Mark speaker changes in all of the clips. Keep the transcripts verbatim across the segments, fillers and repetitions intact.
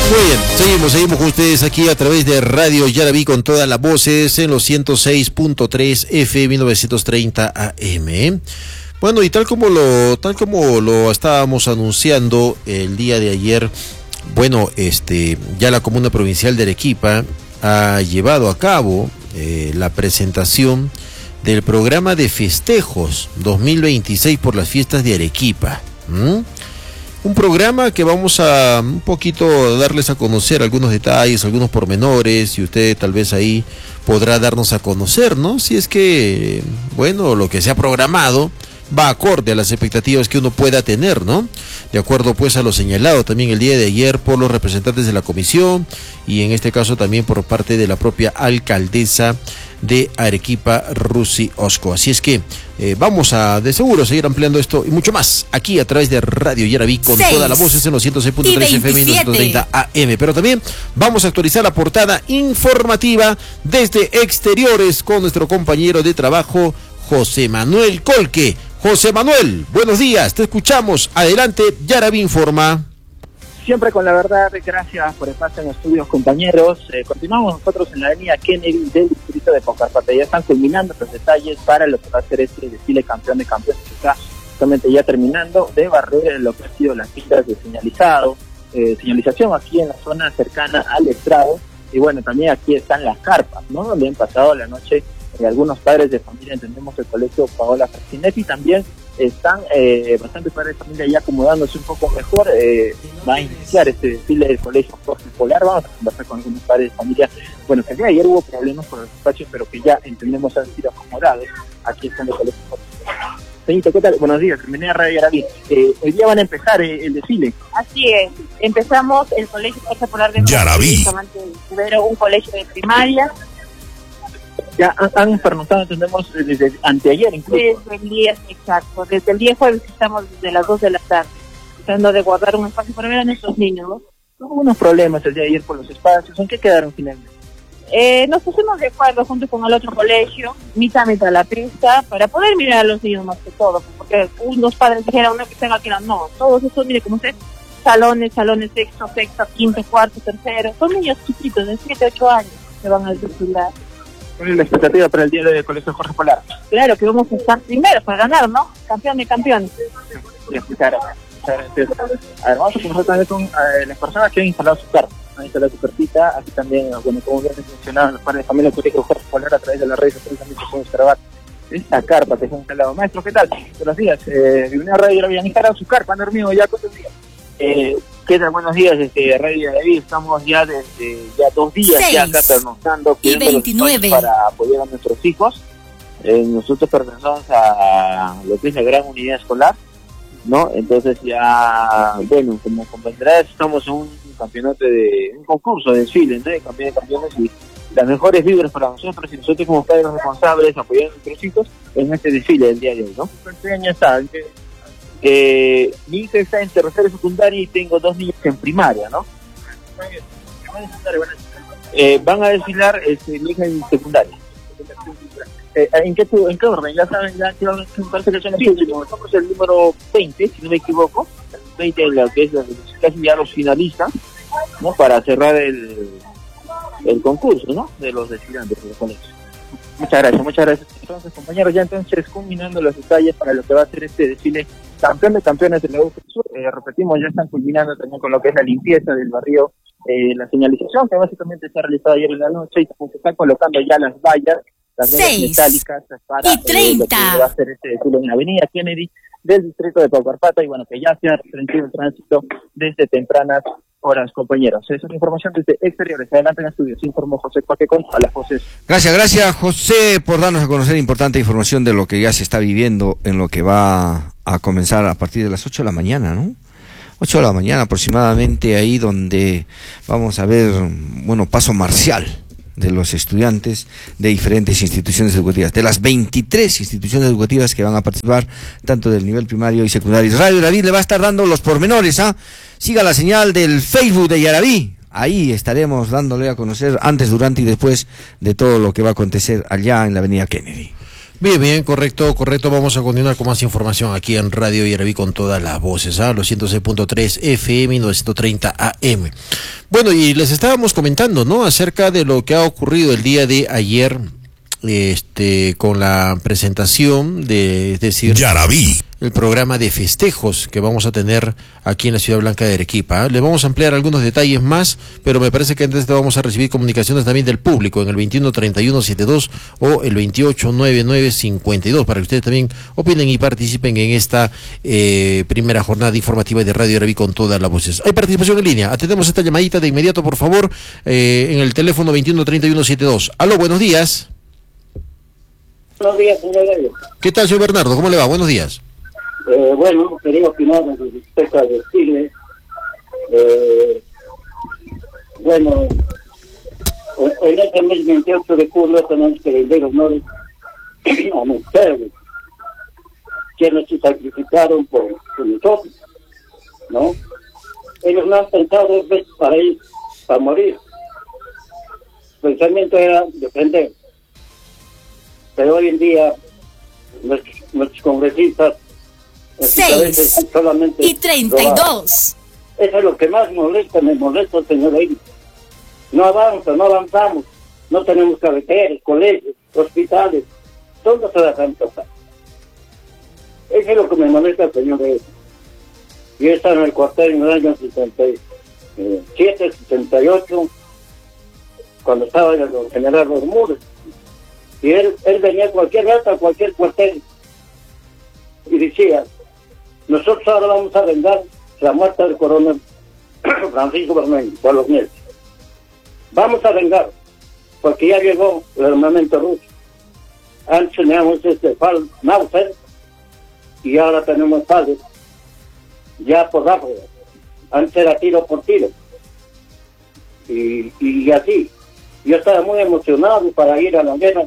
Speaker 1: Muy bien, seguimos, seguimos con ustedes aquí a través de Radio Yaraví con todas las voces en los ciento seis punto tres F mil novecientos treinta A M. Bueno, y tal como lo, tal como lo estábamos anunciando el día de ayer, bueno, este, ya la Comuna Provincial de Arequipa ha llevado a cabo eh, la presentación del programa de festejos dos mil veintiséis por las fiestas de Arequipa. ¿Mm? Un programa que vamos a un poquito darles a conocer algunos detalles, algunos pormenores, y usted tal vez ahí podrá darnos a conocer, ¿no? Si es que, bueno, lo que se ha programado va acorde a las expectativas que uno pueda tener, ¿no? De acuerdo pues a lo señalado también el día de ayer por los representantes de la comisión y en este caso también por parte de la propia alcaldesa de Arequipa, Rusi Osco. Así es que eh, vamos a de seguro seguir ampliando esto y mucho más aquí a través de Radio Yaraví con todas las voces en los ciento seis punto tres F M mil novecientos treinta A M. Pero también vamos a actualizar la portada informativa desde exteriores con nuestro compañero de trabajo José Manuel Colque. José Manuel, buenos días, te escuchamos. Adelante, Yaraví informa.
Speaker 2: Siempre con la verdad, gracias por estar en los estudios, compañeros. Eh, continuamos nosotros en la avenida Kennedy del distrito de Paucarpata. Ya están culminando los detalles para lo que va a ser este desfile campeón de campeones, que está justamente ya terminando de barrer lo que ha sido las pistas de señalizado, eh, señalización aquí en la zona cercana al estrado. Y bueno, también aquí están las carpas, ¿no? Donde han pasado la noche eh, algunos padres de familia, entendemos el colegio Paola Francinetti, también están eh, bastantes padres de familia ya acomodándose un poco mejor. Eh, va a iniciar este desfile del colegio Jorge Polar. Vamos a conversar con algunos padres de familia, bueno, que el día de ayer hubo problemas con los espacios, pero que ya entendemos han sido acomodados. Aquí está el colegio Jorge Polar. Señorita, ¿qué tal? Buenos días, bienvenida a Radio Yaraví. Eh, hoy día van a empezar eh, el desfile.
Speaker 3: Así es, empezamos el colegio Jorge Polar de
Speaker 4: Yaraví,
Speaker 3: un colegio de primaria.
Speaker 2: Ya han, han pernoctado, entendemos, desde anteayer incluso.
Speaker 3: Desde el día, exacto, desde el día jueves estamos desde las dos de la tarde, tratando de guardar un espacio para ver a nuestros niños, ¿no?
Speaker 2: Hubo unos problemas el día de ayer por los espacios. ¿En qué quedaron finalmente?
Speaker 3: Eh, nos pusimos de acuerdo junto con el otro colegio, mitad mitad la pista, para poder mirar a los niños más que todo, porque unos padres dijeron, no, que estén aquí, no, todos estos, mire, como usted, salones, salones sexto, sexto, quinto, cuarto, tercero, son niños chiquitos de siete, ocho años que van a desfilar.
Speaker 2: ¿Cuál es la expectativa para el día del colegio Jorge Polar?
Speaker 3: Claro, que vamos a estar primero para ganar, ¿no? Campeón de campeones.
Speaker 2: Bien, muchas gracias. A ver, vamos a conversar también con eh, las personas que han instalado su carpa. Han instalado su carpita. Aquí también, bueno, como bien mencionaban los padres de familia del colegio Jorge Polar, a través de las redes sociales también se puede observar esta carpa que se ha instalado. Maestro, ¿qué tal? Buenos días. Eh, bienvenido a Radio Yaraví. Han instalado su carpa, han dormido ya cuántos días. Eh, ¿Qué tal? Buenos días, este, Radio Yaraví. Estamos ya desde ya dos días ya acá pernoctando, para apoyar a nuestros hijos. Eh, nosotros pertenecemos a lo que es la gran unidad escolar, ¿no? Entonces ya, bueno, como comprenderás, estamos en un campeonato de, un concurso de desfile, ¿no? De campeón de campeones, y las mejores vibras para nosotros y nosotros como padres responsables apoyar a nuestros hijos en este desfile del día de hoy, ¿no? ¿Cuántos años está? Eh, mi hija está en tercera secundaria y tengo dos niños en primaria, ¿no? Eh, van a desfilar este, mi hija en secundaria. Eh, ¿en, qué, ¿En qué orden? Ya saben, ya que parece que son los últimos. Somos el número veinte, si no me equivoco. El veinte en lo que es casi ya los finalistas, ¿no? Para cerrar el, el concurso, ¿no? De los desfilantes de los colegios. Muchas gracias, muchas gracias. Entonces, compañeros, ya entonces culminando los detalles para lo que va a ser este desfile campeón de campeones de la U Sur. Eh, repetimos, ya están culminando también con lo que es la limpieza del barrio, eh, la señalización que básicamente se ha realizado ayer en la noche, y se están colocando ya las vallas, las vallas metálicas para eh, lo que va a ser este desfile en la avenida Kennedy del distrito de Paucarpata, y bueno, que ya se ha restringido el tránsito desde tempranas horas, compañeros. Esa es la información desde exteriores. Adelante en estudios. Informó José Cuaque con a las voces.
Speaker 4: Gracias, gracias José por darnos a conocer importante información de lo que ya se está viviendo en lo que va a comenzar a partir de las ocho de la mañana, ¿no? ocho de la mañana aproximadamente, ahí donde vamos a ver, bueno, paso marcial de los estudiantes de diferentes instituciones educativas, de las veintitrés instituciones educativas que van a participar, tanto del nivel primario y secundario. Radio Yaraví le va a estar dando los pormenores, ¿ah? Siga la señal del Facebook de Yaraví, ahí estaremos dándole a conocer antes, durante y después de todo lo que va a acontecer allá en la avenida Kennedy.
Speaker 1: Bien, bien, correcto, correcto. Vamos a continuar con más información aquí en Radio Yaraví con todas las voces, ¿ah? Los ciento seis punto tres F M, novecientos treinta A M. Bueno, y les estábamos comentando, ¿no? Acerca de lo que ha ocurrido el día de ayer, este, con la presentación de, es decir,
Speaker 5: Yaraví,
Speaker 1: el programa de festejos que vamos a tener aquí en la Ciudad Blanca de Arequipa. Les vamos a ampliar algunos detalles más, pero me parece que antes vamos a recibir comunicaciones también del público en el veintiuno treinta y uno setenta y dos o el veintiocho noventa y nueve cincuenta y dos para que ustedes también opinen y participen en esta eh, primera jornada informativa de Radio Yaraví con todas las voces. Hay participación en línea. Atendemos esta llamadita de inmediato, por favor, eh, en el teléfono veintiuno treinta y uno setenta y dos. Aló, buenos días.
Speaker 6: Buenos días, señor Gallo.
Speaker 1: ¿Qué tal, señor Bernardo? ¿Cómo le va? Buenos días.
Speaker 6: Eh, bueno, quería opinar respecto al desfile. Eh, bueno, en este mes veintiocho de julio tenemos que rendir honores a mujeres quienes se sacrificaron por, por nosotros, ¿no? Ellos no han pensado dos veces para ir, para morir. Su pensamiento era defender. Pero hoy en día nuestros, nuestros congresistas
Speaker 7: seis
Speaker 6: solamente
Speaker 7: y treinta y dos.
Speaker 6: Eso es lo que más molesta, me molesta, señor Aire. No avanza, no avanzamos, no tenemos carreteras, colegios, hospitales. ¿Dónde se la tanta paz? Eso es lo que me molesta, señor Aire. Yo estaba en el cuartel en el año sesenta y siete, sesenta y ocho, cuando estaba el general Bermúdez. Y él, él venía a cualquier rato, a cualquier cuartel, y decía, nosotros ahora vamos a vengar la muerte del coronel Francisco Bermúdez por los nietos. Vamos a vengar, porque ya llegó el armamento ruso. Antes teníamos este Fal Mauser, y ahora tenemos Fal, ya por rápido. Antes era tiro por tiro. Y, y así. Yo estaba muy emocionado para ir a la guerra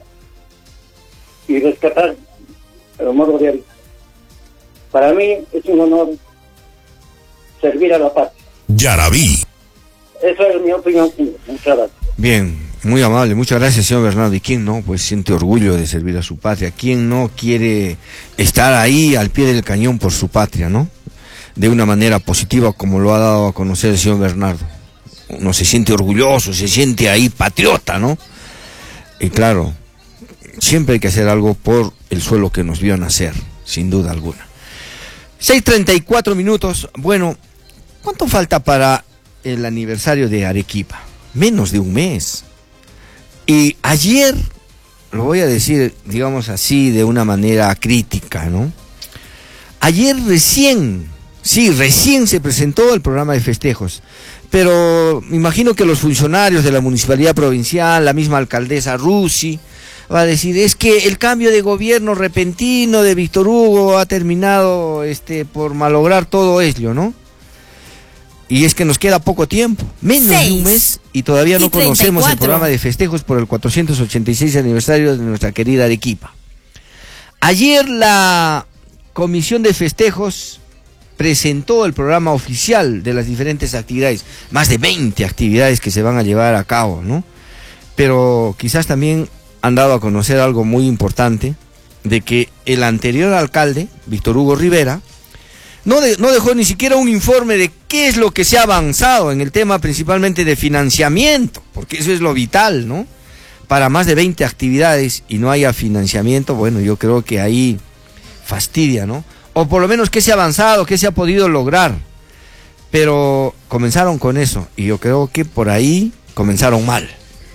Speaker 6: y rescatar el honor de él. Para mí es un honor servir a la patria.
Speaker 5: Yaraví.
Speaker 6: Esa es mi opinión, señor. Muchas gracias.
Speaker 4: Bien, muy amable, muchas gracias, señor Bernardo. ¿Y quién no? Pues siente orgullo de servir a su patria. ¿Quién no quiere estar ahí al pie del cañón por su patria, no? De una manera positiva, como lo ha dado a conocer el señor Bernardo. Uno se siente orgulloso, se siente ahí patriota, ¿no? Y claro, siempre hay que hacer algo por el suelo que nos vio nacer, sin duda alguna. seis treinta y cuatro minutos. Bueno, ¿cuánto falta para el aniversario de Arequipa? Menos de un mes. Y ayer, lo voy a decir, digamos así, de una manera crítica, ¿no? Ayer recién, sí, recién se presentó el programa de festejos. Pero me imagino que los funcionarios de la municipalidad provincial, la misma alcaldesa Rusi, va a decir, es que el cambio de gobierno repentino de Víctor Hugo ha terminado este, por malograr todo ello, ¿no? Y es que nos queda poco tiempo, menos de un mes, y todavía no conocemos el programa de festejos por el cuatrocientos ochenta y seis aniversario de nuestra querida Arequipa. Ayer la Comisión de Festejos presentó el programa oficial de las diferentes actividades, más de veinte actividades que se van a llevar a cabo, ¿no? Pero quizás también han dado a conocer algo muy importante, de que el anterior alcalde, Víctor Hugo Rivera, no, de, no dejó ni siquiera un informe de qué es lo que se ha avanzado en el tema principalmente de financiamiento, porque eso es lo vital, ¿no? Para más de veinte actividades y no haya financiamiento, bueno, yo creo que ahí fastidia, ¿no? O por lo menos qué se ha avanzado, qué se ha podido lograr. Pero comenzaron con eso y yo creo que por ahí comenzaron mal.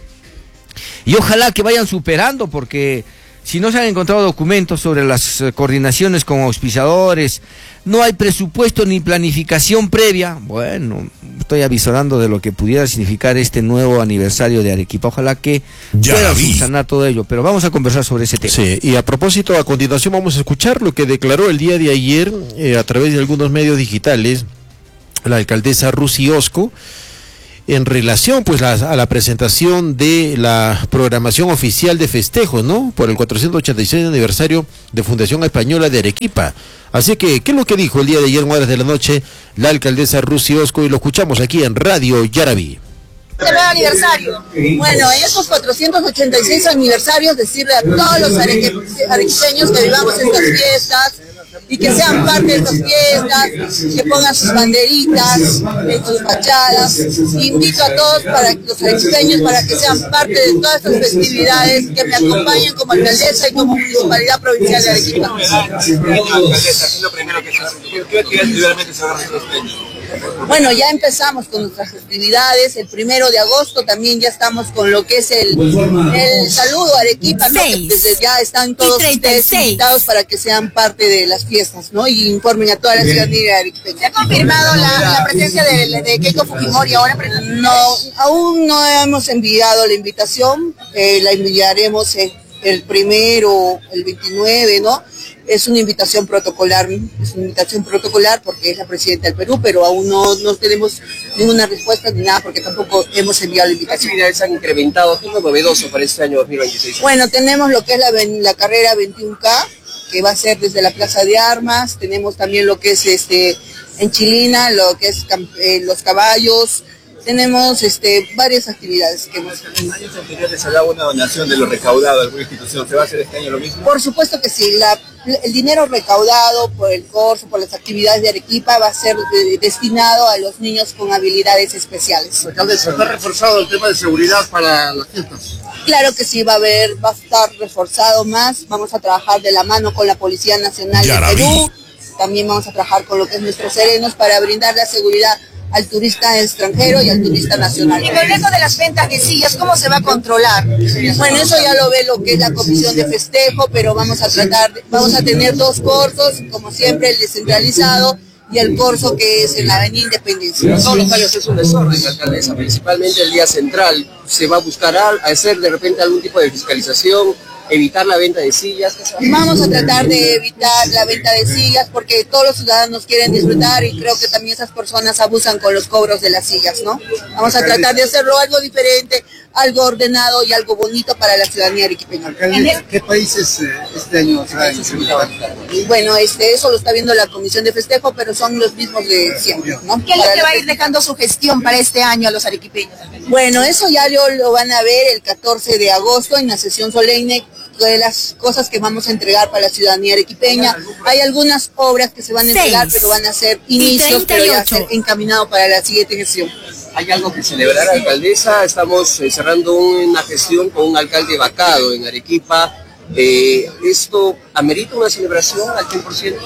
Speaker 4: Y ojalá que vayan superando, porque si no se han encontrado documentos sobre las eh, coordinaciones con auspiciadores, no hay presupuesto ni planificación previa, bueno, estoy avisorando de lo que pudiera significar este nuevo aniversario de Arequipa. Ojalá que pueda subsanar todo ello, pero vamos a conversar sobre ese tema.
Speaker 1: Sí, y a propósito, a continuación vamos a escuchar lo que declaró el día de ayer eh, a través de algunos medios digitales la alcaldesa Rusi Osco, en relación pues la, a la presentación de la programación oficial de festejos, ¿no? Por el cuatrocientos ochenta y seis aniversario de Fundación Española de Arequipa. Así que, ¿qué es lo que dijo el día de ayer en horas de la noche la alcaldesa Rusi Osco? Y lo escuchamos aquí en Radio Yaraví.
Speaker 5: Este nuevo aniversario. Bueno, en estos cuatrocientos ochenta y seis aniversarios, decirle a todos los areque- arequipeños que vivamos estas fiestas y que sean parte de estas fiestas, que pongan sus banderitas en sus fachadas. Invito a todos, para los arequipeños, para que sean parte de todas estas festividades, que me acompañen como alcaldesa y como Municipalidad Provincial de Arequipa.
Speaker 8: ¿Qué actividades realmente se van a hacer este año?
Speaker 5: Bueno, ya empezamos con nuestras festividades. El primero de agosto también ya estamos con lo que es el, el saludo a Arequipa, ¿no? Que desde ya están todos ustedes invitados para que sean parte de las fiestas, ¿no? Y informen a toda la ciudadanía arequipeña.
Speaker 9: ¿Se ha confirmado la, la presencia de, de Keiko Fujimori ahora?
Speaker 5: No, aún no hemos enviado la invitación. Eh, la enviaremos el, el primero, el veintinueve, ¿no? Es una invitación protocolar, es una invitación protocolar porque es la presidenta del Perú, pero aún no, no tenemos ninguna respuesta ni nada porque tampoco hemos enviado la invitación.
Speaker 10: ¿Qué actividades han incrementado? ¿Qué es lo novedoso para este año dos mil veintiséis?
Speaker 5: Bueno, tenemos lo que es la, la carrera veintiuno K, que va a ser desde la Plaza de Armas. Tenemos también lo que es este en Chilina, lo que es eh, los caballos. Tenemos este, varias actividades que hemos hecho.
Speaker 8: En años anteriores se daba una donación de lo recaudado a alguna institución. ¿Se va a hacer este año lo mismo?
Speaker 5: Por supuesto que sí. La, el dinero recaudado por el corso, por las actividades de Arequipa, va a ser eh, destinado a los niños con habilidades especiales.
Speaker 11: Alcaldesa, ¿está reforzado el tema de seguridad para las fiestas?
Speaker 5: Claro que sí, va a haber, va a estar reforzado más. Vamos a trabajar de la mano con la Policía Nacional de Perú. También vamos a trabajar con lo que es nuestros serenos para brindar la seguridad al turista extranjero y al turista nacional.
Speaker 9: Y con eso de las ventas de sillas, ¿cómo se va a controlar?
Speaker 5: Bueno, eso ya lo ve lo que es la comisión de festejo, pero vamos a tratar, vamos a tener dos corsos, como siempre el descentralizado y el corso que es en la Avenida Independencia.
Speaker 10: Todos los años es un desorden, alcaldesa, principalmente el día central. ¿Se va a buscar a hacer de repente algún tipo de fiscalización, evitar la venta de sillas?
Speaker 5: Vamos a tratar de evitar la venta de sillas porque todos los ciudadanos quieren disfrutar y creo que también esas personas abusan con los cobros de las sillas, ¿no? Vamos a tratar de hacerlo algo diferente, algo ordenado y algo bonito para la ciudadanía arequipeña.
Speaker 11: ¿Qué países eh, este año se van a incrementar?
Speaker 5: Bueno, este, eso lo está viendo la comisión de festejo, pero son los mismos de siempre, ¿no?
Speaker 9: ¿Qué es lo que va a ir dejando su gestión para este año a los arequipeños?
Speaker 5: Bueno, eso ya lo, lo van a ver el catorce de agosto en la sesión solemne de las cosas que vamos a entregar para la ciudadanía arequipeña. Hay algunas obras que se van a entregar, pero van a ser inicios, pero ya ser encaminado para la siguiente gestión.
Speaker 10: ¿Hay algo que celebrar, alcaldesa? Estamos eh, cerrando una gestión con un alcalde vacado en Arequipa. Eh, ¿Esto amerita una celebración al cien por ciento?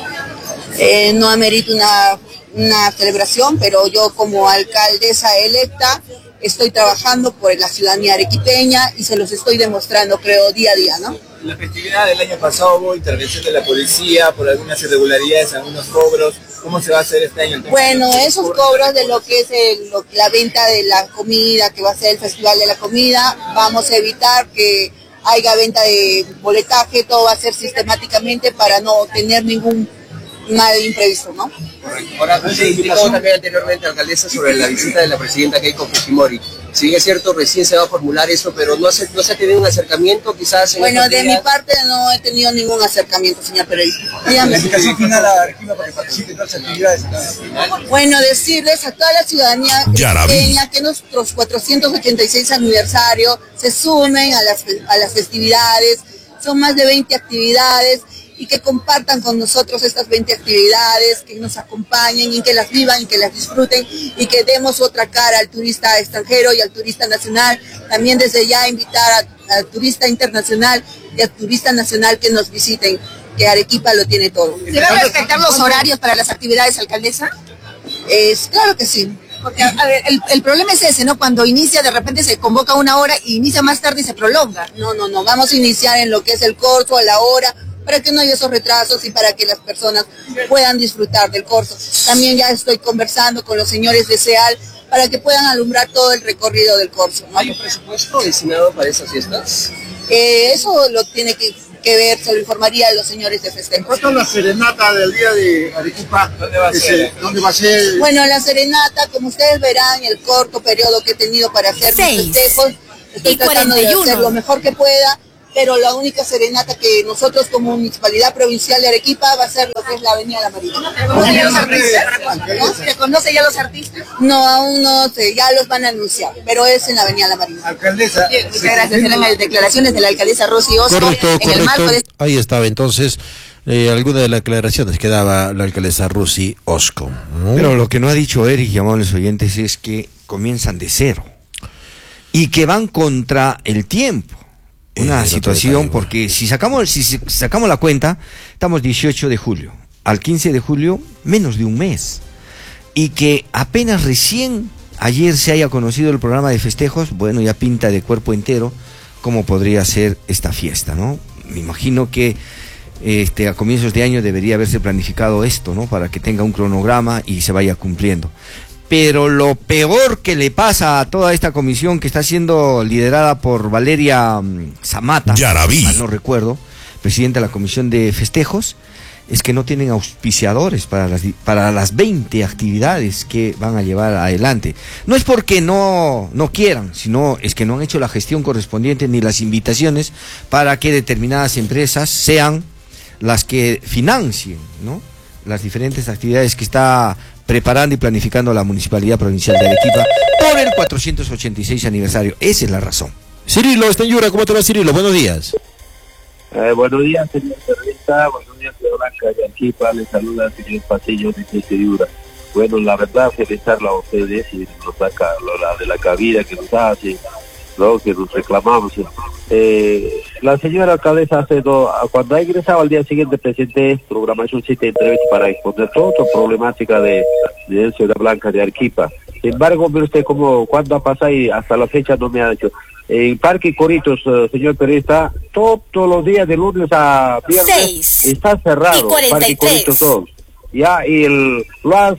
Speaker 5: Eh, no amerita una, una celebración, pero yo como alcaldesa electa estoy trabajando por la ciudadanía arequipeña y se los estoy demostrando, creo, día a día, ¿no?
Speaker 8: En la festividad del año pasado hubo intervención de la policía por algunas irregularidades, algunos cobros. ¿Cómo se va a hacer este año?
Speaker 5: Bueno, esos cobros de lo que es el, lo, la venta de la comida, que va a ser el Festival de la Comida, vamos a evitar que haya venta de boletaje, todo va a ser sistemáticamente para no tener ningún mal imprevisto, ¿no?
Speaker 10: Correcto. Ahora, se indicó también anteriormente, alcaldesa, sobre la visita de la presidenta Keiko Fujimori. Si bien es cierto, recién se va a formular eso, pero no, hace, no se ha tenido un acercamiento, quizás... En
Speaker 5: bueno, de mi parte no he tenido ningún acercamiento, señor Pereira.
Speaker 11: Dígame. ¿La final a Arequipa para que participe en todas las actividades?
Speaker 5: Bueno, decirles a toda la ciudadanía arequipeña que nuestros cuatrocientos ochenta y seis aniversario se sumen a las, a las festividades. Son más de veinte actividades. Y que compartan con nosotros estas veinte actividades, que nos acompañen y que las vivan y que las disfruten y que demos otra cara al turista extranjero y al turista nacional. También desde ya invitar a- al turista internacional y al turista nacional que nos visiten, que Arequipa lo tiene todo.
Speaker 9: ¿Se van a respetar los horarios para las actividades, alcaldesa?
Speaker 5: Es, claro que sí.
Speaker 9: Porque a ver, el, el problema es ese, ¿no? Cuando inicia, de repente se convoca una hora y inicia más tarde y se prolonga.
Speaker 5: No, no, no, vamos a iniciar en lo que es el corso, a la hora, para que no haya esos retrasos y para que las personas puedan disfrutar del corso. También ya estoy conversando con los señores de SEAL para que puedan alumbrar todo el recorrido del corso, ¿no?
Speaker 10: ¿Hay un presupuesto destinado para esas fiestas?
Speaker 5: Eh, eso lo tiene que, que ver, se lo informaría a los señores de festejo.
Speaker 11: ¿Cuánto es la serenata del día de Arequipa?
Speaker 8: ¿Dónde va a ser?
Speaker 11: Ese, ¿Dónde va a ser?
Speaker 5: Bueno, la serenata, como ustedes verán, el corto periodo que he tenido para hacer mis festejos, estoy tratando de hacer lo mejor que pueda. pero la única serenata que nosotros como Municipalidad Provincial de Arequipa va a ser lo que es la Avenida La Marina. ¿Reconoce ya los artistas? ¿No? ¿Reconoce ya los artistas? No, aún no sé, ya los van a anunciar, pero es en la Avenida La Marina.
Speaker 8: Alcaldesa.
Speaker 5: Bien, muchas gracias. Eran las declaraciones de la alcaldesa Rosy Osco.
Speaker 1: Correcto,
Speaker 5: en
Speaker 1: correcto.
Speaker 5: el marco de...
Speaker 1: Ahí estaba entonces eh, alguna de las declaraciones que daba la alcaldesa Rosy Osco. ¿no?
Speaker 4: Pero lo que no ha dicho Eric y amables oyentes es que comienzan de cero y que van contra el tiempo. Una situación, porque si sacamos, si sacamos la cuenta, estamos dieciocho de julio, al quince de julio, menos de un mes, y que apenas recién ayer se haya conocido el programa de festejos, bueno, ya pinta de cuerpo entero cómo podría ser esta fiesta, ¿no? Me imagino que este, a comienzos de año debería haberse planificado esto, ¿no? Para que tenga un cronograma y se vaya cumpliendo. Pero lo peor que le pasa a toda esta comisión que está siendo liderada por Valeria um, Zamata,
Speaker 12: Yaraví,
Speaker 4: no recuerdo, presidenta de la comisión de festejos, es que no tienen auspiciadores para las, para las veinte actividades que van a llevar adelante. No es porque no, no quieran, sino es que no han hecho la gestión correspondiente ni las invitaciones para que determinadas empresas sean las que financien, ¿no?, las diferentes actividades que está preparando y planificando la Municipalidad Provincial de Arequipa por el cuatrocientos ochenta y seis aniversario. Esa es la razón.
Speaker 1: Cirilo, está en Yura. ¿Cómo te va, Cirilo? Buenos días.
Speaker 13: Eh, buenos días, señor periodista. Buenos días, señor Blanca de Arequipa. Le saluda al señor Pasillo de Yura. Bueno, la verdad, felicitarla a ustedes y nos saca la de la cabida que nos hace, ¿no?, que nos reclamamos. Eh, la señora alcaldesa hace do, cuando ha ingresado al día siguiente presenté programación cita de entrevista para exponer toda la problemática de, de Ciudad Blanca de Arequipa. Sin embargo, mire usted como cuando ha pasado y hasta la fecha no me ha dicho. En Parque Coritos, uh, señor periodista, todo, todos los días de lunes a viernes Seis está cerrado. Parque Coritos dos. Ya, y el, lo ha,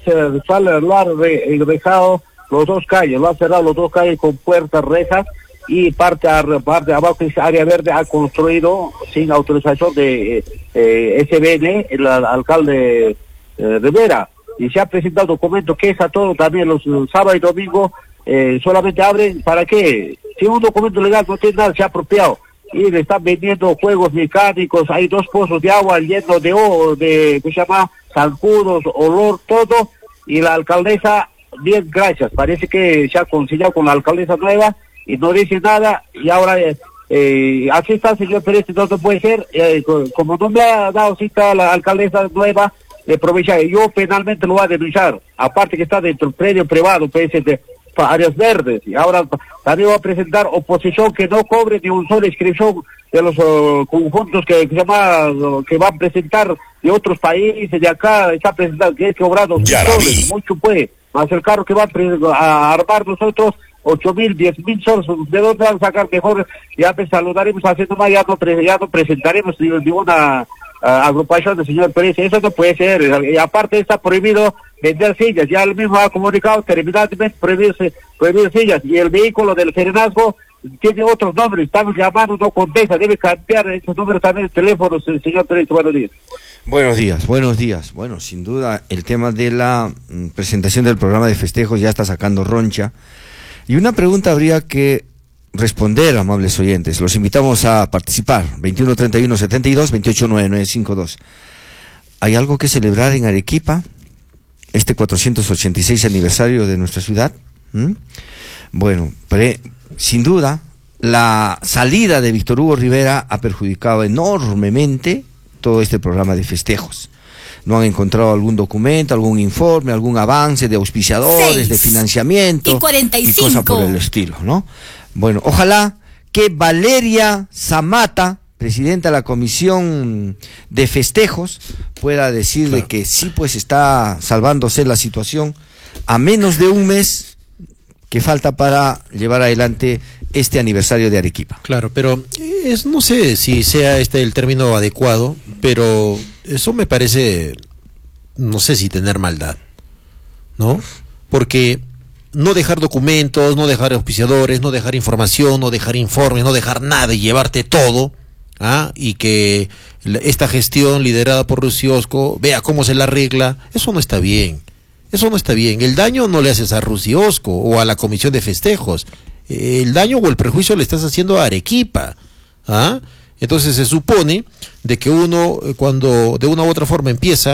Speaker 13: lo ha dejado los dos calles, lo ha cerrado los dos calles con puertas, rejas, y parte, parte abajo, que es área verde, ha construido sin autorización de eh, S B N, el alcalde eh, Rivera, y se ha presentado documento que es a todo también los, los sábados y domingos, eh, solamente abren, ¿para qué? Si un documento legal no tiene nada, se ha apropiado, y le están vendiendo juegos mecánicos, hay dos pozos de agua llenos de, oh, de, ¿qué se llama?, zancudos, olor, todo, y la alcaldesa, bien, gracias, parece que se ha conciliado con la alcaldesa nueva, y no dice nada, y ahora eh, eh, aquí está, señor Pérez, no puede ser, eh, como no me ha dado cita la alcaldesa nueva, de provincia, yo penalmente lo voy a denunciar, aparte que está dentro del predio privado, pues, de áreas verdes, y ahora también va a presentar oposición que no cobre ni un solo inscripción de los uh, conjuntos que, que se llama, uh, que van a presentar de otros países, de acá, está presentando, que es cobrado mucho, pues, más el carro que va a, a armar nosotros, ocho mil, diez mil soles, ¿de dónde van a sacar mejor? Ya te saludaremos haciendo más, ya no, pre, ya no presentaremos ninguna uh, agrupación del señor Pérez, eso no puede ser, y aparte está prohibido vender sillas, ya el mismo ha comunicado terminantemente prohibirse, prohibir sillas, y el vehículo del serenazgo tiene otros nombres, estamos llamando, no contesta, debe cambiar esos números también de teléfonos, señor Pérez, buenos días.
Speaker 4: Buenos días, buenos días. Bueno, sin duda, el tema de la mm, presentación del programa de festejos ya está sacando roncha. Y una pregunta habría que responder, amables oyentes. Los invitamos a participar. veintiuno treinta y uno setenta y dos, veintiocho noventa y nueve cincuenta y dos. ¿Hay algo que celebrar en Arequipa? Este cuatrocientos ochenta y seis aniversario de nuestra ciudad. ¿Mm? Bueno, pre, sin duda, la salida de Víctor Hugo Rivera ha perjudicado enormemente todo este programa de festejos. No han encontrado algún documento, algún informe, algún avance de auspiciadores, Seis. de financiamiento y, cuarenta y, cinco. Y cosas por el estilo, ¿no? Bueno, ojalá que Valeria Zamata, presidenta de la Comisión de Festejos, pueda decirle claro. que sí, pues está salvándose la situación a menos de un mes que falta para llevar adelante este aniversario de Arequipa.
Speaker 1: Claro, pero es, no sé si sea este el término adecuado, pero eso me parece, no sé si tener maldad, ¿no? Porque no dejar documentos, no dejar auspiciadores, no dejar información, no dejar informes, no dejar nada y llevarte todo, ¿ah? Y que esta gestión liderada por Rosy Osco vea cómo se la arregla, eso no está bien, eso no está bien. El daño no le haces a Rosy Osco o a la comisión de festejos, el daño o el perjuicio le estás haciendo a Arequipa, ¿ah? Entonces se supone de que uno, eh, cuando de una u otra forma empieza